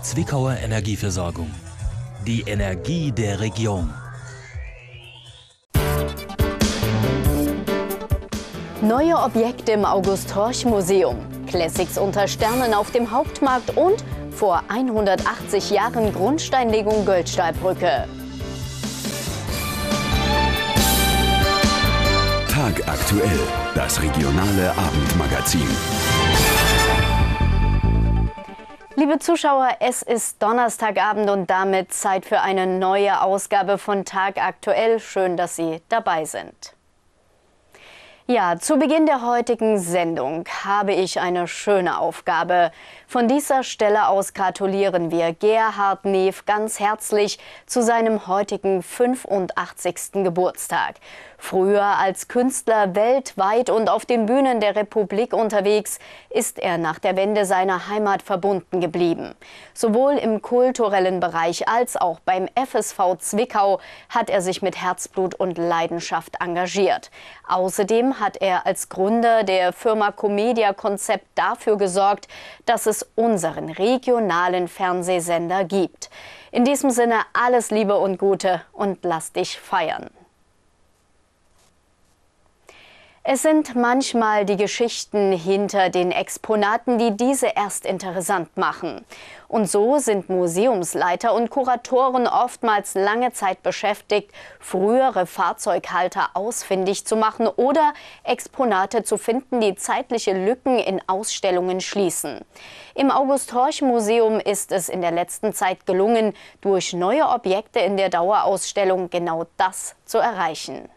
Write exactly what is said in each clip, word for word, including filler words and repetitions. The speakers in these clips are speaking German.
Zwickauer Energieversorgung. Die Energie der Region. Neue Objekte im August-Horch-Museum, Classics unter Sternen auf dem Hauptmarkt und vor hundertachtzig Jahren Grundsteinlegung Göldstahlbrücke. Tag aktuell, das regionale Abendmagazin. Liebe Zuschauer, es ist Donnerstagabend und damit Zeit für eine neue Ausgabe von Tag aktuell. Schön, dass Sie dabei sind. Ja, zu Beginn der heutigen Sendung habe ich eine schöne Aufgabe. Von dieser Stelle aus gratulieren wir Gerhard Neef ganz herzlich zu seinem heutigen fünfundachtzigsten Geburtstag. Früher als Künstler weltweit und auf den Bühnen der Republik unterwegs, ist er nach der Wende seiner Heimat verbunden geblieben. Sowohl im kulturellen Bereich als auch beim F S V Zwickau hat er sich mit Herzblut und Leidenschaft engagiert. Außerdem hat er als Gründer der Firma Comedia Konzept dafür gesorgt, dass es unseren regionalen Fernsehsender gibt. In diesem Sinne alles Liebe und Gute und lass dich feiern. Es sind manchmal die Geschichten hinter den Exponaten, die diese erst interessant machen. Und so sind Museumsleiter und Kuratoren oftmals lange Zeit beschäftigt, frühere Fahrzeughalter ausfindig zu machen oder Exponate zu finden, die zeitliche Lücken in Ausstellungen schließen. Im August-Horch-Museum ist es in der letzten Zeit gelungen, durch neue Objekte in der Dauerausstellung genau das zu erreichen.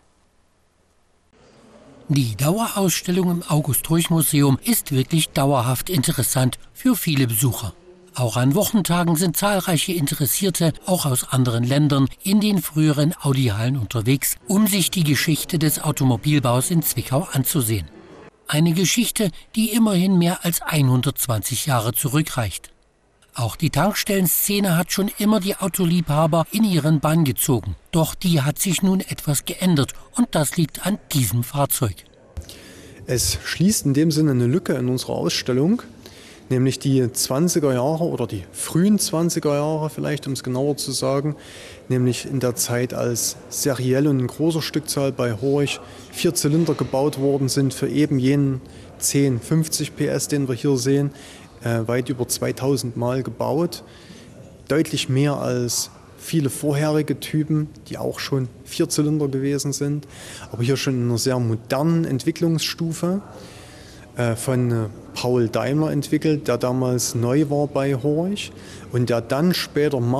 Die Dauerausstellung im August-Horch-Museum ist wirklich dauerhaft interessant für viele Besucher. Auch an Wochentagen sind zahlreiche Interessierte, auch aus anderen Ländern, in den früheren Audi-Hallen unterwegs, um sich die Geschichte des Automobilbaus in Zwickau anzusehen. Eine Geschichte, die immerhin mehr als hundertzwanzig Jahre zurückreicht. Auch die Tankstellenszene hat schon immer die Autoliebhaber in ihren Bann gezogen. Doch die hat sich nun etwas geändert und das liegt an diesem Fahrzeug. Es schließt in dem Sinne eine Lücke in unserer Ausstellung, nämlich die zwanziger Jahre oder die frühen zwanziger Jahre vielleicht, um es genauer zu sagen, nämlich in der Zeit, als seriell und in großer Stückzahl bei Horch vier Zylinder gebaut worden sind für eben jenen zehn, fünfzig P S, den wir hier sehen. Äh, weit über zweitausend Mal gebaut, deutlich mehr als viele vorherige Typen, die auch schon Vierzylinder gewesen sind, aber hier schon in einer sehr modernen Entwicklungsstufe äh, von äh, Paul Daimler entwickelt, der damals neu war bei Horch und der dann später